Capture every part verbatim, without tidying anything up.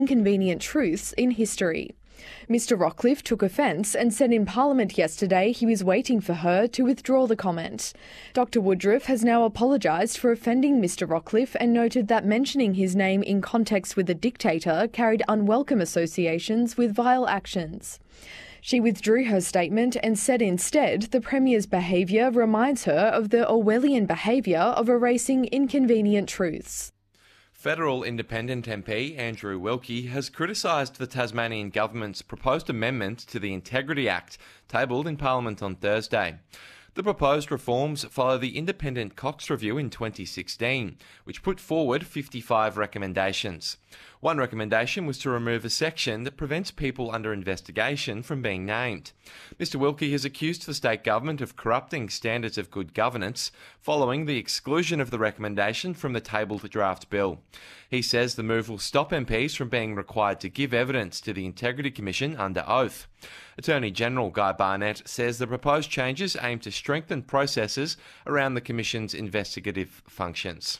inconvenient truths in history. Mister Rockliff took offence and said in Parliament yesterday he was waiting for her to withdraw the comment. Doctor Woodruff has now apologised for offending Mister Rockliff and noted that mentioning his name in context with a dictator carried unwelcome associations with vile actions. She withdrew her statement and said instead the Premier's behaviour reminds her of the Orwellian behaviour of erasing inconvenient truths. Federal Independent M P Andrew Wilkie has criticised the Tasmanian Government's proposed amendment to the Integrity Act, tabled in Parliament on Thursday. The proposed reforms follow the Independent Cox Review in twenty sixteen, which put forward fifty-five recommendations. One recommendation was to remove a section that prevents people under investigation from being named. Mister Wilkie has accused the state government of corrupting standards of good governance following the exclusion of the recommendation from the tabled draft bill. He says the move will stop M Ps from being required to give evidence to the Integrity Commission under oath. Attorney General Guy Barnett says the proposed changes aim to strengthen processes around the Commission's investigative functions.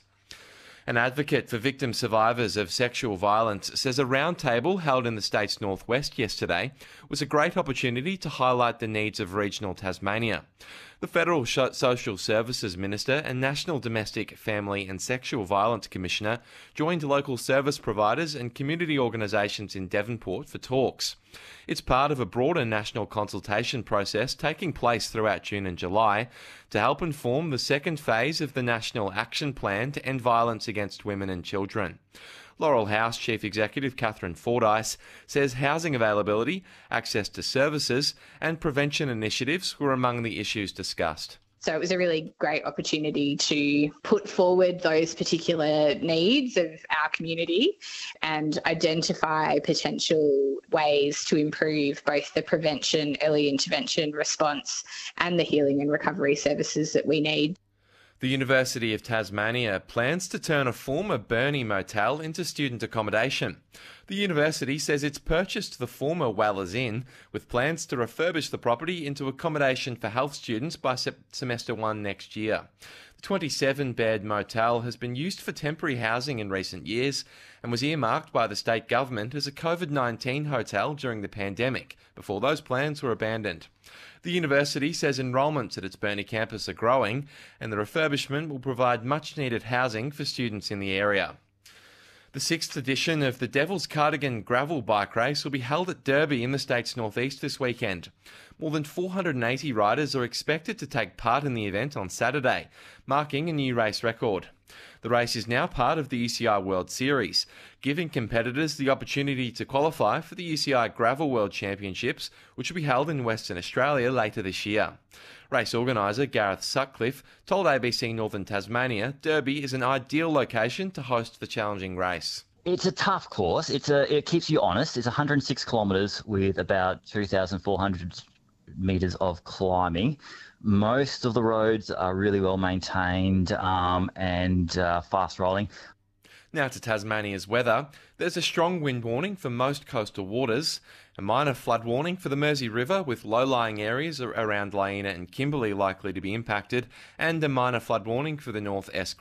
An advocate for victim survivors of sexual violence says a roundtable held in the state's northwest yesterday was a great opportunity to highlight the needs of regional Tasmania. The Federal Social Services Minister and National Domestic, Family and Sexual Violence Commissioner joined local service providers and community organisations in Devonport for talks. It's part of a broader national consultation process taking place throughout June and July to help inform the second phase of the National Action Plan to End Violence Against Women and Children. Laurel House Chief Executive Catherine Fordyce says housing availability, access to services and prevention initiatives were among the issues discussed. So it was a really great opportunity to put forward those particular needs of our community and identify potential ways to improve both the prevention, early intervention, response and the healing and recovery services that we need. The University of Tasmania plans to turn a former Burnie motel into student accommodation. The university says it's purchased the former Wellers Inn with plans to refurbish the property into accommodation for health students by se- semester one next year. The twenty-seven bed motel has been used for temporary housing in recent years and was earmarked by the state government as a COVID nineteen hotel during the pandemic, before those plans were abandoned. The university says enrolments at its Burnie campus are growing and the refurbishment will provide much-needed housing for students in the area. The sixth edition of the Devil's Cardigan Gravel Bike Race will be held at Derby in the state's northeast this weekend. More than four hundred eighty riders are expected to take part in the event on Saturday, marking a new race record. The race is now part of the U C I World Series, giving competitors the opportunity to qualify for the U C I Gravel World Championships, which will be held in Western Australia later this year. Race organiser Gareth Sutcliffe told A B C Northern Tasmania Derby is an ideal location to host the challenging race. It's a tough course. It's a, it keeps you honest. It's one hundred six kilometres with about two thousand four hundred metres of climbing. Most of the roads are really well maintained um, and uh, fast rolling. Now to Tasmania's weather. There's a strong wind warning for most coastal waters, a minor flood warning for the Mersey River with low-lying areas around Laena and Kimberley likely to be impacted, and a minor flood warning for the North Esk